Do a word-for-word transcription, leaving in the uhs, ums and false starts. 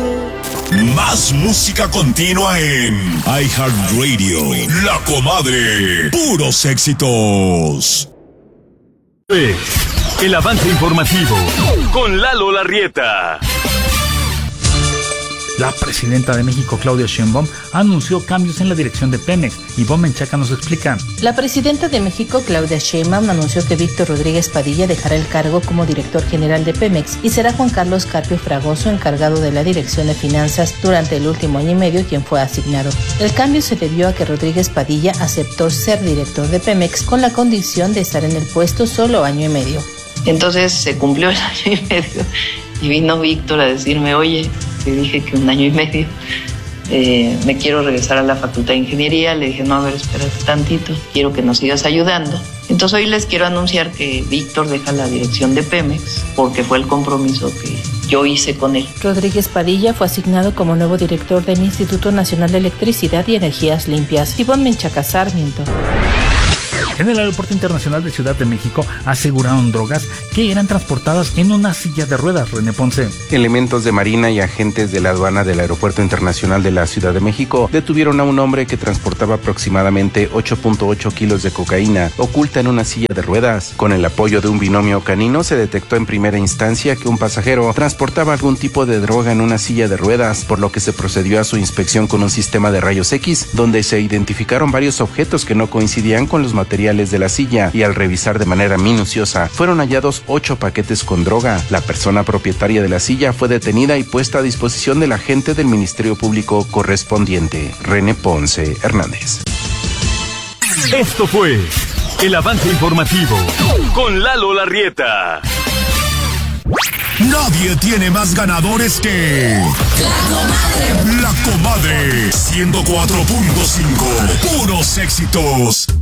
Más música continua en iHeartRadio. La Comadre. Puros éxitos. El avance informativo con Lalo Larrieta. La presidenta de México, Claudia Sheinbaum, anunció cambios en la dirección de Pemex. Ivonne Menchaca nos explica. La presidenta de México, Claudia Sheinbaum, anunció que Víctor Rodríguez Padilla dejará el cargo como director general de Pemex y será Juan Carlos Carpio Fragoso, encargado de la dirección de finanzas durante el último año y medio, quien fue asignado. El cambio se debió a que Rodríguez Padilla aceptó ser director de Pemex con la condición de estar en el puesto solo año y medio. Entonces se cumplió el año y medio y vino Víctor a decirme, oye, le dije que un año y medio, eh, me quiero regresar a la Facultad de Ingeniería. Le dije, no, a ver, espérate tantito, quiero que nos sigas ayudando. Entonces hoy les quiero anunciar que Víctor deja la dirección de Pemex porque fue el compromiso que yo hice con él. Rodríguez Padilla fue asignado como nuevo director del Instituto Nacional de Electricidad y Energías Limpias. Ivonne Menchaca Sarmiento. En el Aeropuerto Internacional de Ciudad de México aseguraron drogas que eran transportadas en una silla de ruedas. René Ponce. Elementos de Marina y agentes de la aduana del Aeropuerto Internacional de la Ciudad de México detuvieron a un hombre que transportaba aproximadamente ocho punto ocho kilos de cocaína oculta en una silla de ruedas. Con el apoyo de un binomio canino se detectó en primera instancia que un pasajero transportaba algún tipo de droga en una silla de ruedas, por lo que se procedió a su inspección con un sistema de rayos X, donde se identificaron varios objetos que no coincidían con los materiales de la silla, y al revisar de manera minuciosa fueron hallados ocho paquetes con droga. La persona propietaria de la silla fue detenida y puesta a disposición del agente del Ministerio Público correspondiente. René Ponce Hernández. Esto fue el avance informativo con Lalo Larrieta. Nadie tiene más ganadores que La Comadre. La Comadre ciento cuatro punto cinco. Puros éxitos.